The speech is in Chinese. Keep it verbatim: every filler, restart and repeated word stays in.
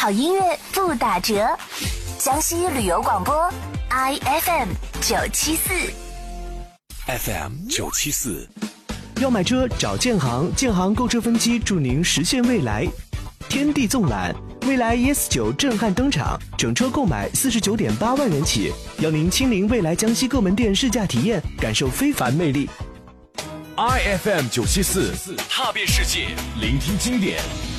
好音乐不打折。江西旅游广播 I F M 九七四 F M 九七四。 要买车找建行，建行购车分期助您实现未来。天地纵览，蔚来 E S 九震撼登场，整车购买四十九点八万元起，邀您亲临蔚来江西各门店试驾体验，感受非凡魅力。 I F M 九七四，踏遍世界，聆听经典。